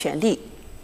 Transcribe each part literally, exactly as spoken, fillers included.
权利。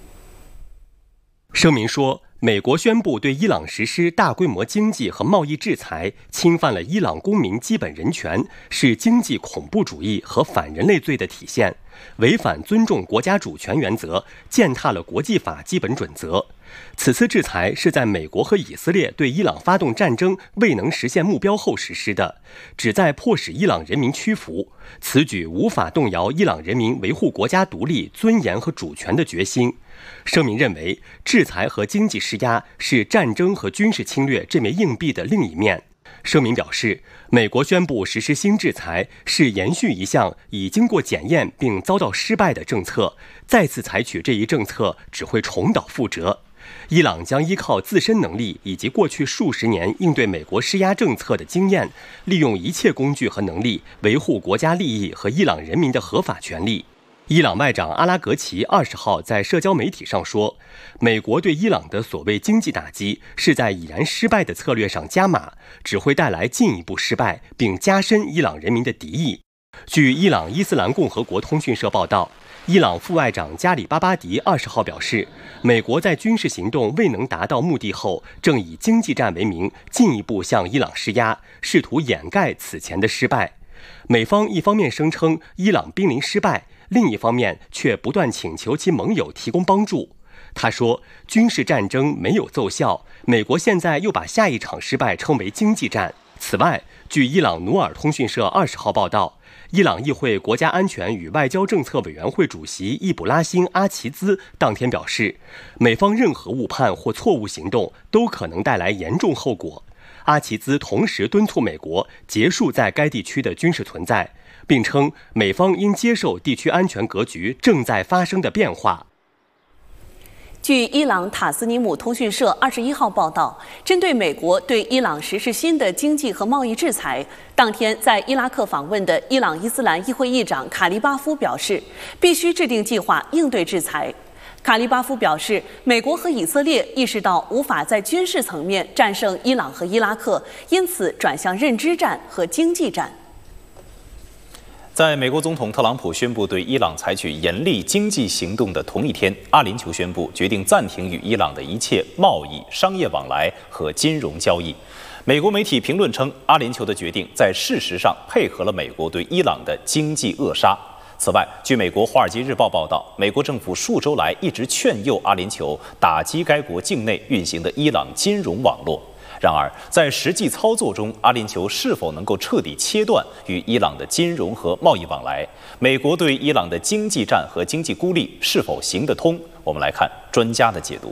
声明说，美国宣布对伊朗实施大规模经济和贸易制裁，侵犯了伊朗公民基本人权，是经济恐怖主义和反人类罪的体现，违反尊重国家主权原则，践踏了国际法基本准则。此次制裁是在美国和以色列对伊朗发动战争未能实现目标后实施的，旨在迫使伊朗人民屈服。此举无法动摇伊朗人民维护国家独立、尊严和主权的决心。声明认为，制裁和经济施压是战争和军事侵略这枚硬币的另一面。声明表示，美国宣布实施新制裁是延续一项已经过检验并遭到失败的政策，再次采取这一政策只会重蹈覆辙。伊朗将依靠自身能力以及过去数十年应对美国施压政策的经验，利用一切工具和能力维护国家利益和伊朗人民的合法权利。伊朗外长阿拉格齐二十号在社交媒体上说，美国对伊朗的所谓经济打击是在已然失败的策略上加码，只会带来进一步失败，并加深伊朗人民的敌意。据伊朗伊斯兰共和国通讯社报道，伊朗副外长加里巴巴迪二十号表示，美国在军事行动未能达到目的后，正以经济战为名进一步向伊朗施压，试图掩盖此前的失败。美方一方面声称伊朗濒临失败，另一方面却不断请求其盟友提供帮助。他说，军事战争没有奏效，美国现在又把下一场失败称为经济战。此外，据伊朗努尔通讯社二十号报道，伊朗议会国家安全与外交政策委员会主席易卜拉欣·阿齐兹当天表示，美方任何误判或错误行动都可能带来严重后果。阿齐兹同时敦促美国结束在该地区的军事存在，并称美方应接受地区安全格局正在发生的变化。 据伊朗塔斯尼姆通讯社二十一号报道，针对美国对伊朗实施新的经济和贸易制裁，当天在伊拉克访问的伊朗伊斯兰议会议长卡利巴夫表示，必须制定计划应对制裁。卡利巴夫表示，美国和以色列意识到无法在军事层面战胜伊朗和伊拉克，因此转向认知战和经济战。 在美国总统特朗普宣布对伊朗采取严厉经济行动的同一天，阿联酋宣布决定暂停与伊朗的一切贸易、商业往来和金融交易。美国媒体评论称，阿联酋的决定在事实上配合了美国对伊朗的经济扼杀。此外，据美国《华尔街日报》报道，美国政府数周来一直劝诱阿联酋打击该国境内运行的伊朗金融网络。然而，在实际操作中，阿联酋是否能够彻底切断与伊朗的金融和贸易往来？美国对伊朗的经济战和经济孤立是否行得通？我们来看专家的解读。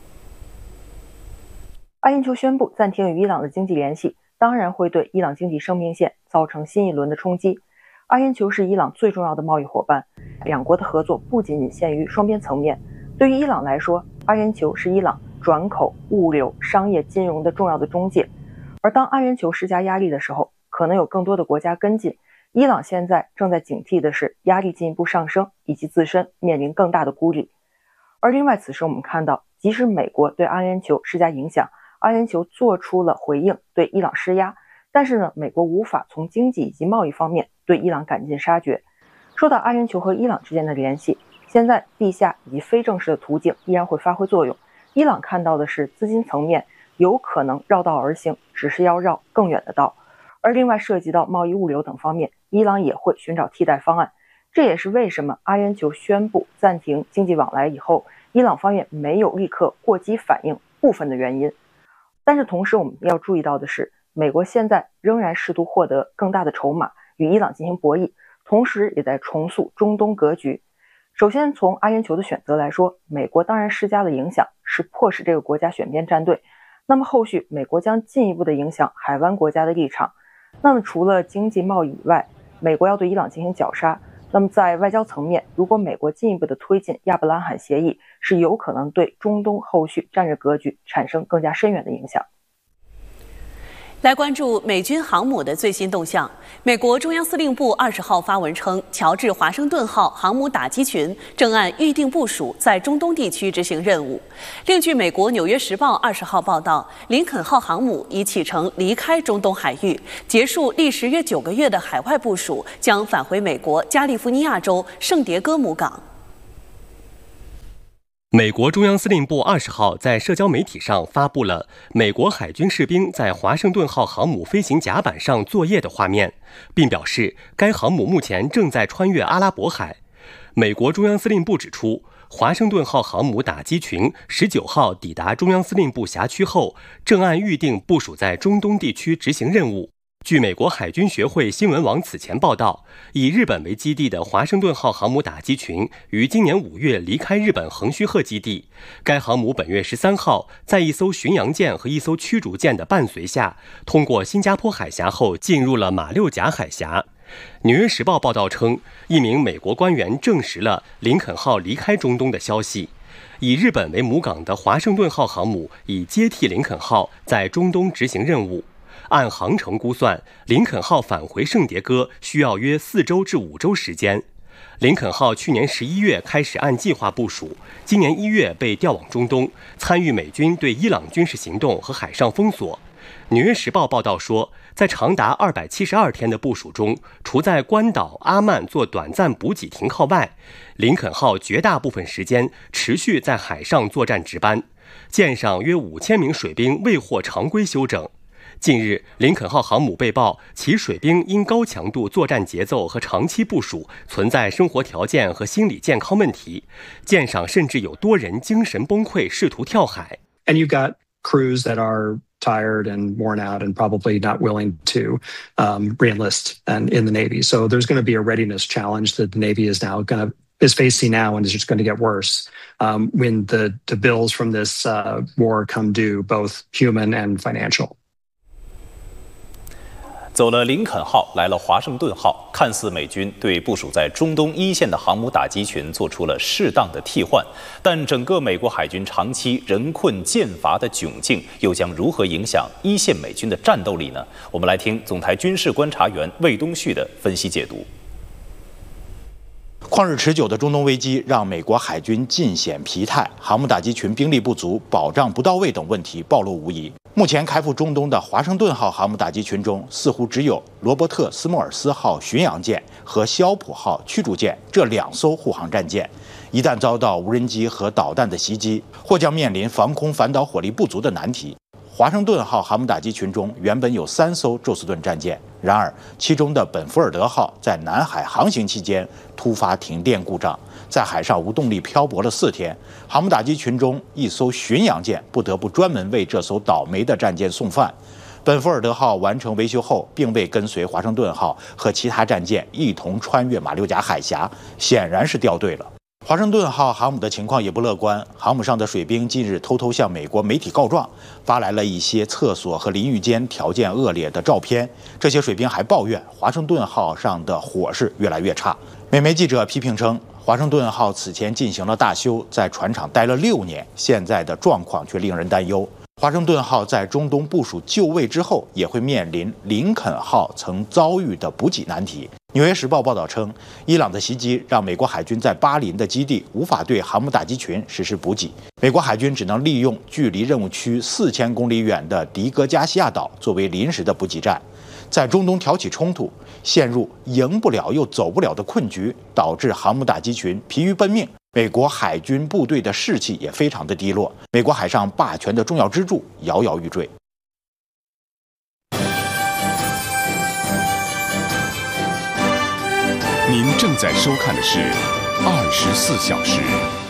阿联酋宣布暂停与伊朗的经济联系，当然会对伊朗经济生命线造成新一轮的冲击。阿联酋是伊朗最重要的贸易伙伴，两国的合作不仅仅限于双边层面。对于伊朗来说，阿联酋是伊朗转口、物流、商业、金融的重要的中介。而当阿联酋施加压力的时候，可能有更多的国家跟进。伊朗现在正在警惕的是压力进一步上升，以及自身面临更大的孤立。而另外，此时我们看到，即使美国对阿联酋施加影响，阿联酋做出了回应，对伊朗施压，但是呢，美国无法从经济以及贸易方面对伊朗赶尽杀绝。说到阿联酋和伊朗之间的联系，现在地下以及非正式的途径依然会发挥作用。伊朗看到的是资金层面有可能绕道而行，只是要绕更远的道。而另外涉及到贸易、物流等方面，伊朗也会寻找替代方案。这也是为什么阿联酋宣布暂停经济往来以后，伊朗方面没有立刻过激反应部分的原因。但是同时我们要注意到的是，美国现在仍然试图获得更大的筹码与伊朗进行博弈，同时也在重塑中东格局。首先从阿联酋的选择来说，美国当然施加的影响是迫使这个国家选边站队，那么后续美国将进一步的影响海湾国家的立场。那么除了经济贸易以外，美国要对伊朗进行绞杀，那么在外交层面，如果美国进一步的推进亚伯拉罕协议，是有可能对中东后续战略格局产生更加深远的影响。 来关注美军航母的最新动向。美国中央司令部二十号发文称，乔治华盛顿号航母打击群正按预定部署在中东地区执行任务。另据美国《纽约时报》二十号报道，林肯号航母已启程离开中东海域，结束历时约九个月的海外部署，将返回美国加利福尼亚州圣迭戈姆港。 美国中央司令部二十号在社交媒体上发布了美国海军士兵在华盛顿号航母飞行甲板上作业的画面，并表示该航母目前正在穿越阿拉伯海。美国中央司令部指出，华盛顿号航母打击群十九号抵达中央司令部辖区后，正按预定部署在中东地区执行任务。据美国海军学会新闻网此前报道，以日本为基地的华盛顿号航母打击群于今年五月离开日本横须贺基地。该航母本月十三号在一艘巡洋舰和一艘驱逐舰的伴随下，通过新加坡海峡后进入了马六甲海峡。纽约时报报道称，一名美国官员证实了林肯号离开中东的消息。以日本为母港的华盛顿号航母已接替林肯号在中东执行任务。按航程估算，林肯号返回圣迭戈需要约四周至五周时间。林肯号去年十一月开始按计划部署，今年一月被调往中东，参与美军对伊朗军事行动和海上封锁。纽约时报报道说，在长达二百七十二天的部署中，除在关岛、阿曼做短暂补给停靠外，林肯号绝大部分时间持续在海上作战值班，舰上约五千名水兵未获常规休整。近日，林肯号航母被曝其水兵因高强度作战节奏和长期部署，存在生活条件和心理健康问题，舰上甚至有多人精神崩溃，试图跳海。 And you've got crews that are tired and worn out and probably not willing to um, re-enlist and in the Navy. So there's going to be a readiness challenge that the Navy is now going to is facing now, and is just going to get worse um, when the, the bills from this uh, war come due, both human and financial. 走了林肯号，来了华盛顿号，看似美军对部署在中东一线的航母打击群做出了适当的替换，但整个美国海军长期人困舰乏的窘境，又将如何影响一线美军的战斗力呢？我们来听总台军事观察员魏东旭的分析解读。 旷日持久的中东危机让美国海军尽显疲态，航母打击群兵力不足、保障不到位等问题暴露无遗。目前开赴中东的华盛顿号航母打击群中，似乎只有罗伯特·斯莫尔斯号巡洋舰和肖普号驱逐舰这两艘护航战舰。一旦遭到无人机和导弹的袭击，或将面临防空反导火力不足的难题。华盛顿号航母打击群中原本有三艘宙斯盾战舰，然而其中的本福尔德号在南海航行期间突发停电故障，在海上无动力漂泊了四天。航母打击群中一艘巡洋舰不得不专门为这艘倒霉的战舰送饭。本福尔德号完成维修后，并未跟随华盛顿号和其他战舰一同穿越马六甲海峡，显然是掉队了。华盛顿号航母的情况也不乐观，航母上的水兵近日偷偷向美国媒体告状，发来了一些厕所和淋浴间条件恶劣的照片。这些水兵还抱怨华盛顿号上的伙食越来越差。美媒记者批评称，华盛顿号此前进行了大修，在船厂待了六年，现在的状况却令人担忧。华盛顿号在中东部署就位之后，也会面临林肯号曾遭遇的补给难题。纽约时报报道称，伊朗的袭击让美国海军在巴林的基地无法对航母打击群实施补给，美国海军只能利用距离任务区四千公里远的迪戈加西亚岛作为临时的补给站。在中东挑起冲突，陷入赢不了又走不了的困局，导致航母打击群疲于奔命。美国海军部队的士气也非常的低落，美国海上霸权的重要支柱摇摇欲坠。 您正在收看的是《二十四小时》。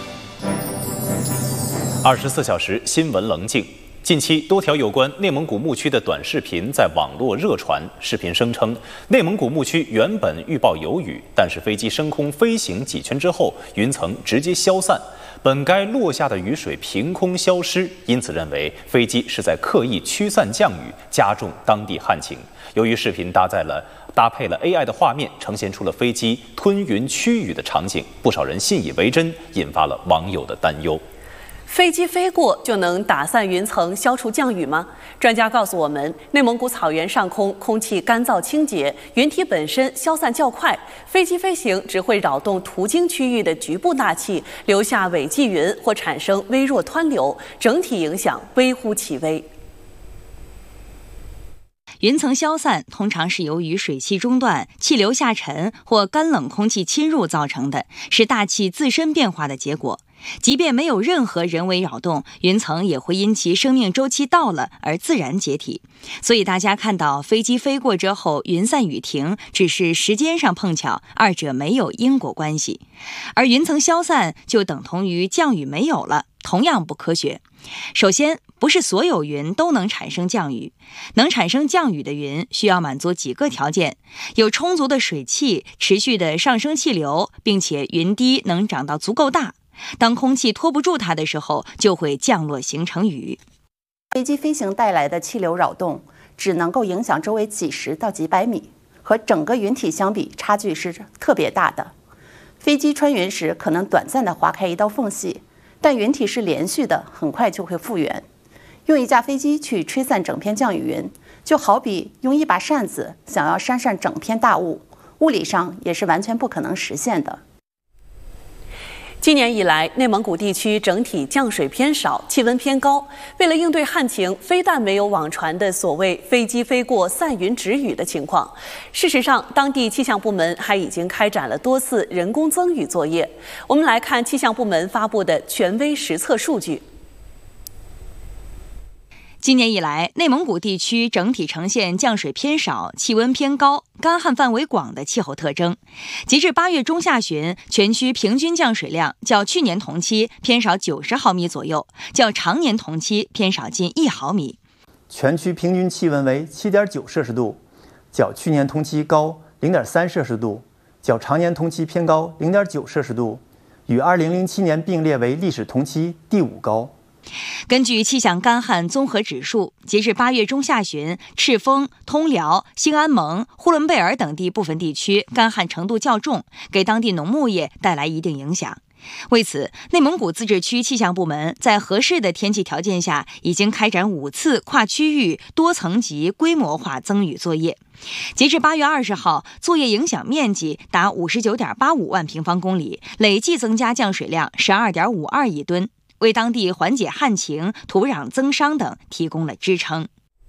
二十四小时新闻棱镜。近期，多条有关内蒙古牧区的短视频在网络热传。视频声称，内蒙古牧区原本预报有雨，但是飞机升空飞行几圈之后，云层直接消散，本该落下的雨水凭空消失，因此认为飞机是在刻意驱散降雨，加重当地旱情。由于视频搭载了搭配了 A I 的画面，呈现出了飞机吞云驱雨的场景，不少人信以为真，引发了网友的担忧。 飞机飞过就能打散云层、消除降雨吗？专家告诉我们，内蒙古草原上空空气干燥清洁，云体本身消散较快，飞机飞行只会扰动途经区域的局部大气，留下尾际云或产生微弱湍流，整体影响微乎其微。 云层消散通常是由于水汽中断、气流下沉或干冷空气侵入造成的，是大气自身变化的结果。 即便没有任何人为扰动，云层也会因其生命周期到了而自然解体。所以大家看到飞机飞过之后云散雨停，只是时间上碰巧，二者没有因果关系。而云层消散就等同于降雨没有了，同样不科学。首先，不是所有云都能产生降雨，能产生降雨的云需要满足几个条件：有充足的水汽，持续的上升气流，并且云滴能长到足够大。当空气拖不住它的时候，就会降落形成雨。 飞机飞行带来的气流扰动只能够影响周围几十到几百米，和整个云体相比，差距是特别大的。飞机穿云时可能短暂地划开一道缝隙，但云体是连续的，很快就会复原。用一架飞机去吹散整片降雨云，就好比用一把扇子想要扇散整片大雾，物理上也是完全不可能实现的。 今年以来，内蒙古地区整体降水偏少，气温偏高。为了应对旱情，非但没有网传的所谓飞机飞过散云止雨的情况，事实上，当地气象部门还已经开展了多次人工增雨作业。我们来看气象部门发布的权威实测数据。 今年以来，内蒙古地区整体呈现降水偏少、气温偏高、干旱范围广的气候特征。截至八月中下旬，全区平均降水量较去年同期偏少九十毫米左右，较常年同期偏少近一毫米。 全区平均气温为七点九摄氏度，较去年同期高零点三摄氏度，较常年同期偏高零点九摄氏度，与二零零七年并列为历史同期第五高。 根据气象干旱综合指数，截至八月中下旬，赤峰、通辽、兴安盟、呼伦贝尔等地部分地区干旱程度较重，给当地农牧业带来一定影响。为此，内蒙古自治区气象部门在合适的天气条件下，已经开展五次跨区域、多层级规模化增雨作业。截至八月二十号，作业影响面积达五十九点八五万平方公里，累计增加降水量十二点五二亿吨。为当地缓解旱情、土壤增伤等提供了支撑。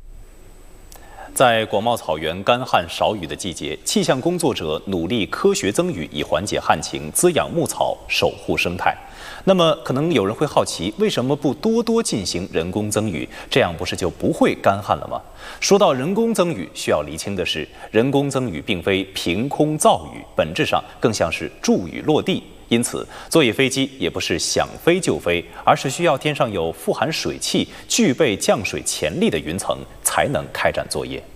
在广袤草原干旱少雨的季节，气象工作者努力科学增雨，以缓解旱情、滋养牧草、守护生态。那么，可能有人会好奇，为什么不多多进行人工增雨？这样不是就不会干旱了吗？说到人工增雨，需要厘清的是，人工增雨并非凭空造雨，本质上更像是助雨落地。因此，作业飞机也不是想飞就飞，而是需要天上有富含水汽、具备降水潜力的云层，才能开展作业。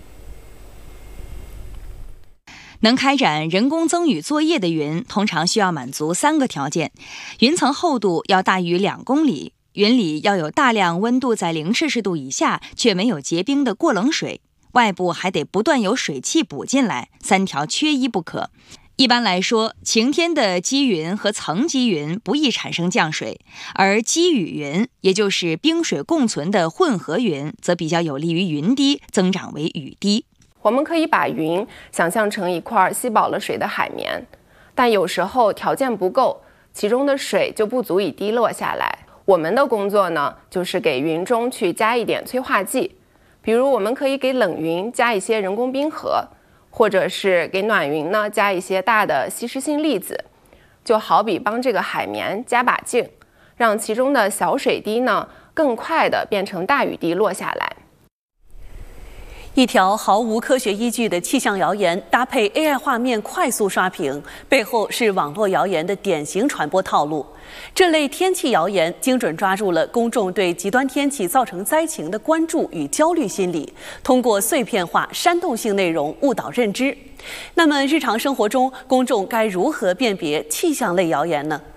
能开展人工增雨作业的云，通常需要满足三个条件：云层厚度要大于两公里，云里要有大量温度在零摄氏度以下却没有结冰的过冷水，外部还得不断有水汽补进来，三条缺一不可。一般来说，晴天的积云和层积云不易产生降水，而积雨云，也就是冰水共存的混合云，则比较有利于云滴增长为雨滴。 我们可以把云想象成一块吸饱了水的海绵，但有时候条件不够，其中的水就不足以滴落下来。我们的工作呢，就是给云中去加一点催化剂，比如我们可以给冷云加一些人工冰河，或者是给暖云呢加一些大的吸湿性粒子，就好比帮这个海绵加把劲，让其中的小水滴呢更快地变成大雨滴落下来。 一条毫无科学依据的气象谣言搭配 A I 画面快速刷屏，背后是网络谣言的典型传播套路。这类天气谣言精准抓住了公众对极端天气造成灾情的关注与焦虑心理，通过碎片化、煽动性内容误导认知。那么，日常生活中公众该如何辨别气象类谣言呢？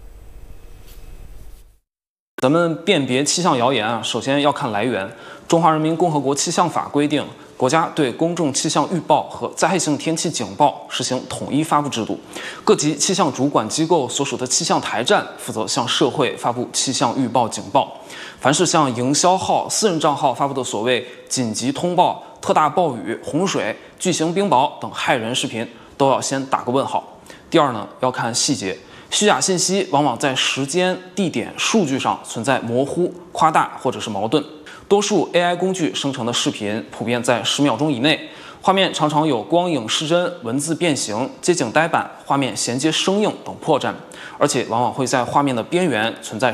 咱们辨别气象谣言啊，首先要看来源。中华人民共和国气象法规定，国家对公众气象预报和灾害性天气警报实行统一发布制度，各级气象主管机构所属的气象台站负责向社会发布气象预报警报。凡是向营销号、私人账号发布的所谓紧急通报、特大暴雨、洪水、巨型冰雹等骇人视频，都要先打个问号。第二呢，要看细节。虚假信息往往在时间、地点、数据上存在模糊、夸大或者是矛盾。多数 A I 工具生成的视频普遍在十秒钟以内， 画面常常有光影失真、文字变形、街景呆板、画面衔接生硬等破绽，而且往往会在画面的边缘存在